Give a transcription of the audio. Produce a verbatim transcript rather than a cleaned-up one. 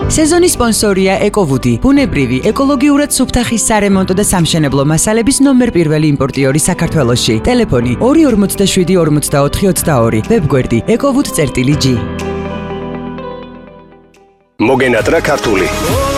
სეზონის სპონსორია ეკოვუდი, ბუნებრივი, ეკოლოგიურად სუფთა ხის სარემონტო და სამშენებლო მასალების ნომერ პირველი იმპორტიორი საქართველოში. ტელეფონი ორი ორმოცდაშვიდი ორმოცდაოთხი ოცდაორი, ვებგვერდი ეკოვუდ წერტილი ჯი. მოგენატრა ქართული.